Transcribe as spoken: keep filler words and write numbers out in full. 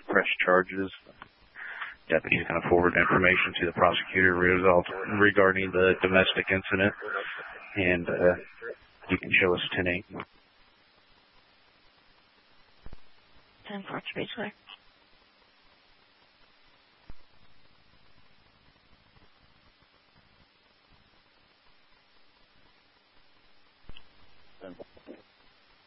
press charges. Deputies going to forward information to the prosecutor result regarding the domestic incident, and uh, you can show us ten eight. ten four to be clear.